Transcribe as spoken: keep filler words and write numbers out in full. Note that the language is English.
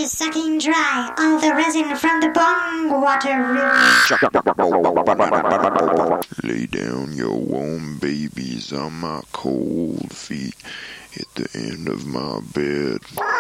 sucking dry all the resin from the bong water river. Lay down your warm babies on my cold feet at the end of my bed.